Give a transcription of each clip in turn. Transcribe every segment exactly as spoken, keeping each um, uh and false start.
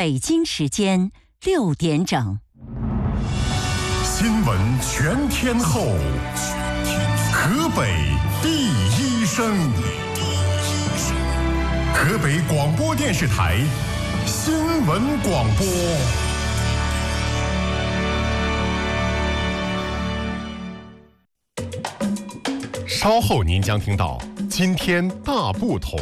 北京时间六点整。 新闻全天候，河北第一声，河北广播电视台新闻广播。稍后您将听到今天大不同。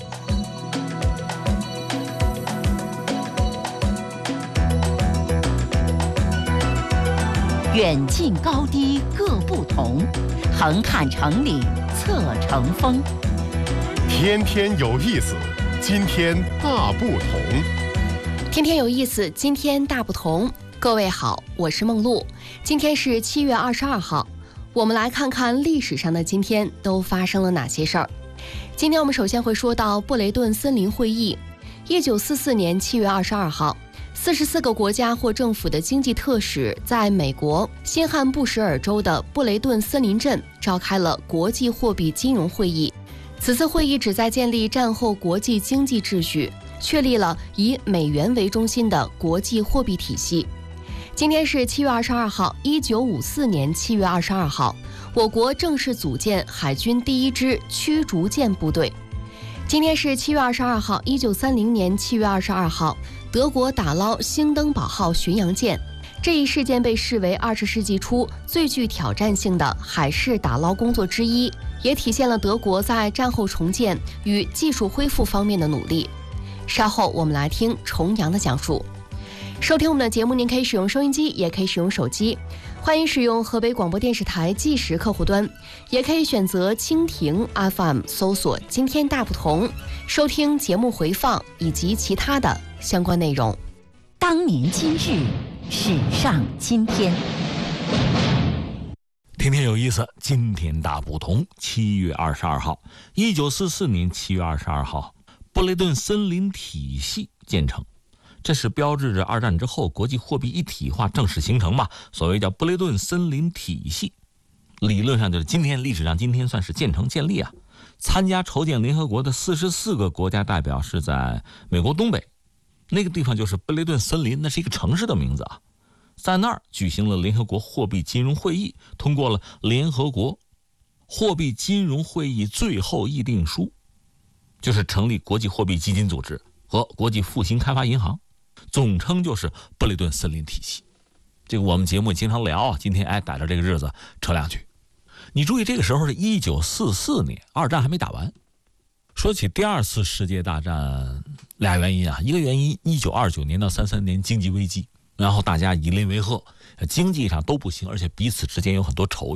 远近高低各不同，横看成岭侧成峰。 天天有意思，今天大不同。 天天有意思，今天大不同。各位好，我是梦露。今天是七月二十二号，我们来看看历史上的今天都发生了哪些事儿。今天我们首先会说到布雷顿森林会议。一九四四年七月二十二号，四十四个国家或政府的经济特使在美国新罕布什尔州的布雷顿森林镇召开了国际货币金融会议。此次会议旨在建立战后国际经济秩序，确立了以美元为中心的国际货币体系。今天是七月二十二号，一九五四年七月二十二号，我国正式组建海军第一支驱逐舰部队。今天是七月二十二号，一九三零年七月二十二号，德国打捞兴登堡号巡洋舰。这一事件被视为二十世纪初最具挑战性的海事打捞工作之一，也体现了德国在战后重建与技术恢复方面的努力。稍后我们来听重阳的讲述。收听我们的节目，您可以使用收音机，也可以使用手机。欢迎使用河北广播电视台计时客户端，也可以选择蜻蜓 F M 搜索今天大不同，收听节目回放以及其他的相关内容。 当年今日，史上今天。 天天有意思，今天大不同。七月二十二号，一九四四年七月二十二号，布雷顿森林体系建成。这是标志着二战之后国际货币一体化正式形成吧，所谓叫布雷顿森林体系。理论上就是今天历史上今天算是建成建立啊。参加筹建联合国的四十四个国家代表是在美国东北，那个地方就是布雷顿森林，那是一个城市的名字啊。在那儿举行了联合国货币金融会议，通过了联合国货币金融会议最后议定书，就是成立国际货币基金组织和国际复兴开发银行，总称就是布雷顿森林体系。这个我们节目经常聊，今天哎逮着这个日子扯两句。你注意，这个时候是一九四四年，二战还没打完。说起第二次世界大战，俩原因啊，一个原因一九二九年到三三年经济危机，然后大家以邻为壑，经济上都不行，而且彼此之间有很多仇